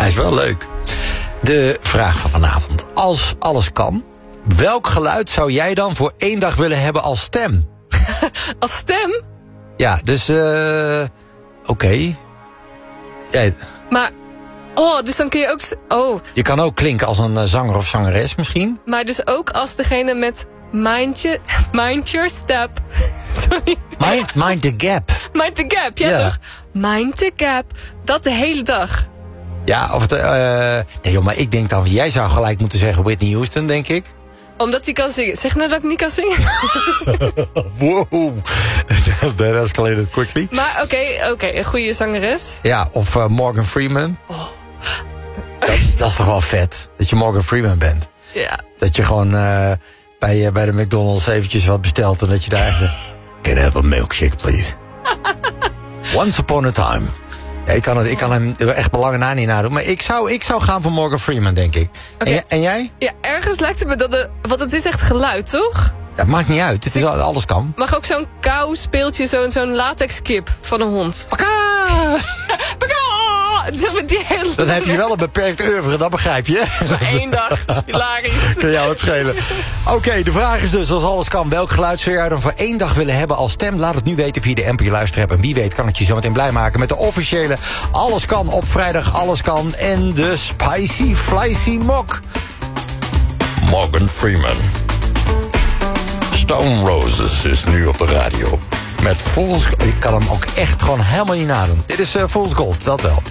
Hij is wel leuk. De vraag van vanavond. Als alles kan, welk geluid zou jij dan voor 1 dag willen hebben als stem? Als stem? Ja, dus oké. Ja, Maar, dus dan kun je ook... je kan ook klinken als een zanger of zangeres misschien. Maar dus ook als degene met mind your step. Sorry. Mind the gap. Mind the gap, ja toch? Mind the gap. Dat de hele dag. Ja, of nee joh, maar ik denk dan, jij zou gelijk moeten zeggen Whitney Houston, denk ik. Omdat hij kan zingen. Zeg nou dat ik niet kan zingen. Wow, that escalated quickly. Maar oké, een goede zangeres. Ja, of Morgan Freeman. Dat is toch wel vet, dat je Morgan Freeman bent. Ja. Dat je gewoon bij de McDonald's eventjes wat bestelt en dat je daar zegt, can I have a milkshake, please? Once upon a time. Ja, ik kan hem echt belangen na niet nadoen. Maar ik zou gaan voor Morgan Freeman, denk ik. Okay. En jij? Ja, ergens lijkt het me dat want het is echt geluid, toch? Dat maakt niet uit. Het is alles kan. Mag ook zo'n kou speeltje, zo'n latex kip van een hond. Paka! Dan heb je wel een beperkt oeuvre, dat begrijp je. Maar 1 dag, hilarisch. Kan jou het schelen. Oké, de vraag is dus, als alles kan, welk geluid zou jij dan voor 1 dag willen hebben als stem? Laat het nu weten via de NPO Luisterapp. En wie weet kan het je zo meteen blij maken met de officiële Alles Kan op vrijdag. Alles Kan en de Spicy Flicy Mok. Morgan Freeman. Stone Roses is nu op de radio. Met Fool's Gold. Ik kan hem ook echt gewoon helemaal niet nadoen. Dit is Fool's Gold, dat wel.